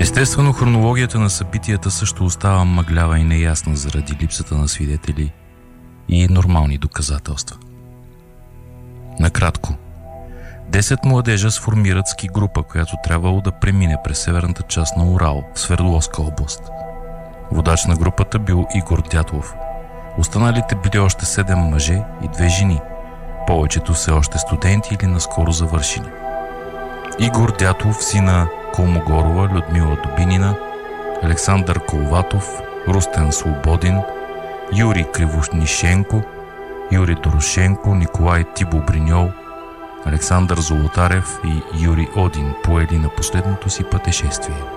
Естествено, хронологията на събитията също остава мъглява и неясна заради липсата на свидетели и нормални доказателства. Накратко, 10 младежа сформират ски група, която трябвало да премине през северната част на Урал в Свердловска област. Водач на групата бил Игор Дятлов. Останалите били още 7 мъже и 2 жени, повечето все още студенти или наскоро завършили. Игор Дятлов, сина Колмогорова, Людмила Дубинина, Александър Коловатов, Рустен Свободин, Юрий Кривонишенко, Юрий Дорошенко, Николай Тибо-Бриньол, Александър Золотарев и Юрий Один поели на последното си пътешествие.